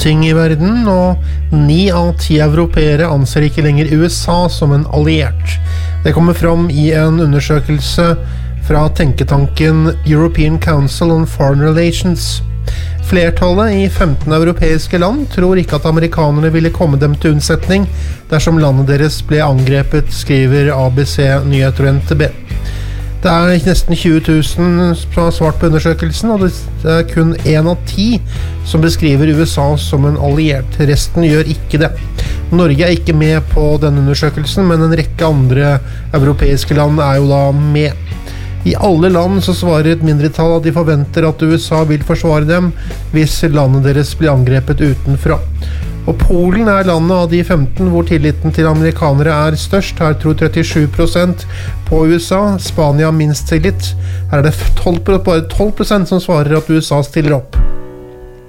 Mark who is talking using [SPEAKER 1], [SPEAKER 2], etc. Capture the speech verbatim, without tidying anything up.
[SPEAKER 1] ting i verden, og ni av ti europeere anser ikke lenger U S A som en alliert. Det kommer fram i en undersøkelse fra tenketanken European Council on Foreign Relations. Flertallet i femten europeiske land tror ikke at amerikanerne ville komme dem til unnsetning dersom landet deres ble angrepet, skriver A B C Nyheter og N T B. Det er nesten tjue tusen som har svart på undersøkelsen, og det er kun en av ti som beskriver U S A som en alliert. Resten gjør ikke det. Norge er ikke med på denne undersøkelsen, men en rekke andre europeiske land er jo da med. I alle land så svarer et mindretall at de forventer at U S A vil forsvare dem hvis landet deres blir angrepet utenfra. Og Polen er landet av de femten hvor tilliten til amerikanere er størst. Her tror trettisju prosent på U S A. Spania minst tillit. Her er det tolv, bare tolv prosent som svarer at U S A stiller opp.